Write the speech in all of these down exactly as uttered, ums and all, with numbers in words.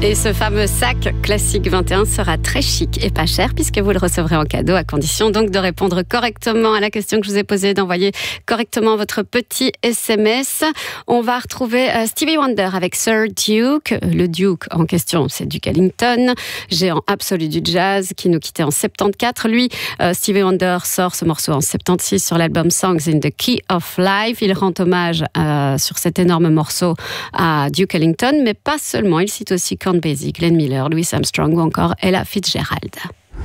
Et ce fameux sac classique vingt et un sera très chic et pas cher puisque vous le recevrez en cadeau à condition donc de répondre correctement à la question que je vous ai posée, d'envoyer correctement votre petit S M S. On va retrouver Stevie Wonder avec Sir Duke. Le Duke en question, c'est Duke Ellington, géant absolu du jazz qui nous quittait en soixante-quatorze. Lui, Stevie Wonder sort ce morceau en soixante-seize sur l'album Songs in the Key of Life. Il rend hommage euh, sur cet énorme morceau à Duke Ellington, mais pas seulement. Il cite aussi Count Basie, Glenn Miller, Louis Armstrong ou encore Ella Fitzgerald.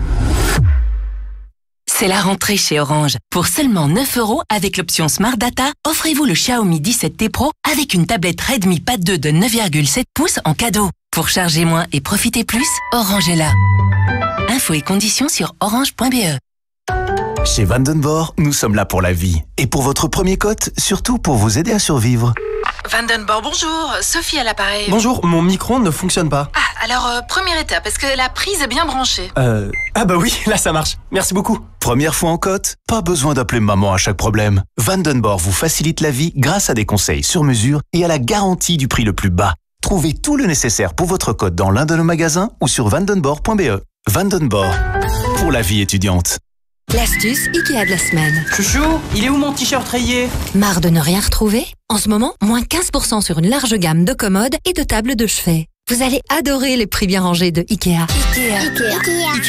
C'est la rentrée chez Orange. Pour seulement neuf euros avec l'option Smart Data, offrez-vous le Xiaomi dix-sept T Pro avec une tablette Redmi Pad deux de neuf virgule sept pouces en cadeau. Pour charger moins et profiter plus, Orange est là. Infos et conditions sur orange point b e. Chez Vandenborg, nous sommes là pour la vie. Et pour votre premier cote, surtout pour vous aider à survivre. Vandenborg, bonjour. Sophie à l'appareil. Bonjour, mon micro ne fonctionne pas. Ah, alors, euh, première étape, est-ce que la prise est bien branchée? Euh... Ah bah oui, là ça marche. Merci beaucoup. Première fois en cote? Pas besoin d'appeler maman à chaque problème. Vandenborg vous facilite la vie grâce à des conseils sur mesure et à la garantie du prix le plus bas. Trouvez tout le nécessaire pour votre cote dans l'un de nos magasins ou sur vandenborg point b e. Vandenborg, pour la vie étudiante. L'astuce Ikea de la semaine. Chouchou, il est où mon t-shirt rayé? Marre de ne rien retrouver? En ce moment, moins quinze pour cent sur une large gamme de commodes et de tables de chevet. Vous allez adorer les prix bien rangés de Ikea. Ikea. Ikea. Ikea.